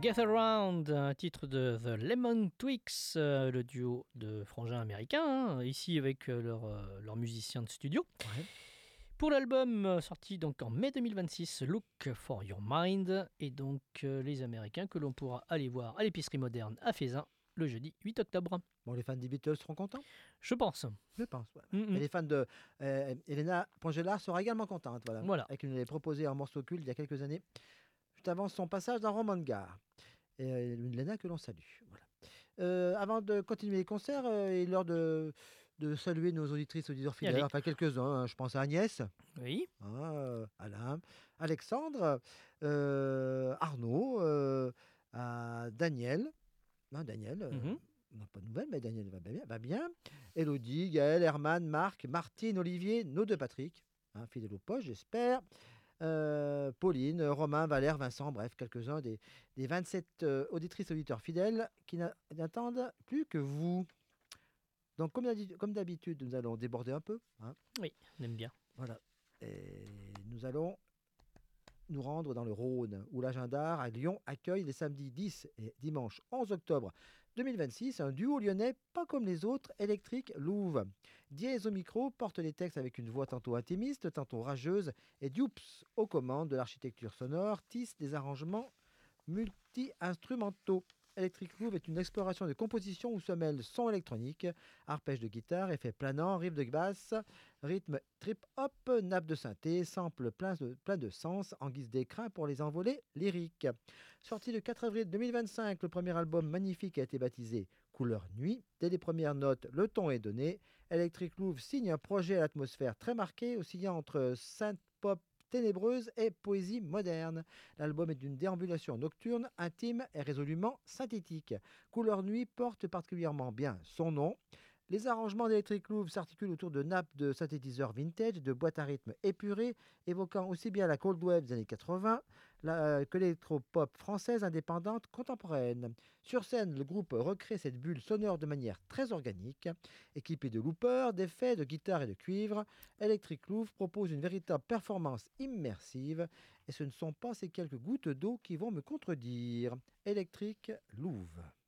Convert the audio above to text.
Get Around, un titre de The Lemon Twigs, le duo de frangins américains, ici avec leurs musiciens de studio. Ouais. Pour l'album sorti donc en mai 2026, Look for Your Mind, et donc les Américains que l'on pourra aller voir à l'épicerie moderne à Faisin le jeudi 8 octobre. Bon, les fans des Beatles seront contents. Je pense. Je pense, ouais. Mm-mm. Et les fans de Elena Pongella sera également contente, Voilà. Et qui nous l'avait proposé un morceau culte il y a quelques années, juste avant son passage dans Roman Gare. Et Elena que l'on salue. Voilà. Avant de continuer les concerts, il est l'heure de saluer nos auditrices, auditeurs fidèles, Allez. enfin quelques-uns. Je pense à Agnès, Oui. Alain, Alexandre, Arnaud, à Daniel. Daniel, Mhm. on n'a pas de nouvelles, mais Daniel va bien. Elodie, Gaël, Herman, Marc, Martine, Olivier, nos deux Patrick, fidèles au poste, j'espère. Pauline, Romain, Valère, Vincent, bref, quelques-uns des 27 auditrices auditeurs fidèles qui n'attendent plus que vous. Donc, comme d'habitude, nous allons déborder un peu. Oui, on aime bien. Voilà. Et nous allons nous rendre dans le Rhône, où l'agenda à Lyon accueille les samedis 10 et dimanche 11 octobre 2026 un duo lyonnais pas comme les autres, Électrique Louve. Dièse au micro porte les textes avec une voix tantôt intimiste, tantôt rageuse, et Dupes aux commandes de l'architecture sonore tisse des arrangements multi-instrumentaux. Electric Groove est une exploration de composition où se mêlent son électronique, arpège de guitare, effets planants, riff de basse, rythme trip-hop, nappe de synthé, sample plein de sens en guise d'écrin pour les envolées lyriques. Sorti le 4 avril 2025, le premier album magnifique a été baptisé Couleur Nuit. Dès les premières notes, le ton est donné. Electric Groove signe un projet à l'atmosphère très marquée, oscillant entre synth-pop ténébreuse et poésie moderne. L'album est d'une déambulation nocturne, intime et résolument synthétique. Couleur Nuit porte particulièrement bien son nom. Les arrangements d'Electric Groove s'articulent autour de nappes de synthétiseurs vintage, de boîtes à rythme épurées, évoquant aussi bien la cold wave des années 80 que l'électro-pop française indépendante contemporaine. Sur scène, le groupe recrée cette bulle sonore de manière très organique. Équipé de loopers, d'effets, de guitare et de cuivre, Electric Groove propose une véritable performance immersive, et ce ne sont pas ces quelques gouttes d'eau qui vont me contredire. Electric Groove.